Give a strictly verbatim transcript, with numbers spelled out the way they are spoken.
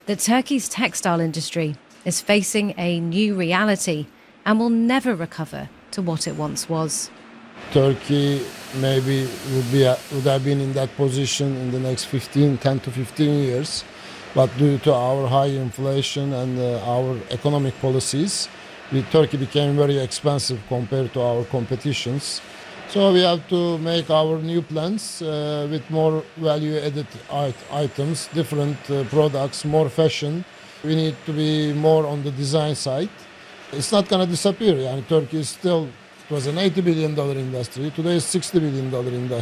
that Turkey's textile industry is facing a new reality and will never recover to what it once was. Turkey maybe would, be, would have been in that position in the next fifteen, ten to fifteen years, but due to our high inflation and uh, our economic policies, the Turkey became very expensive compared to our competitions. So we have to make our new plans uh, with more value-added items, different uh, products, more fashion. We need to be more on the design side. It's not going to disappear. Yani Turkey is still, it was an eighty billion dollars industry. Today is sixty billion dollars industry.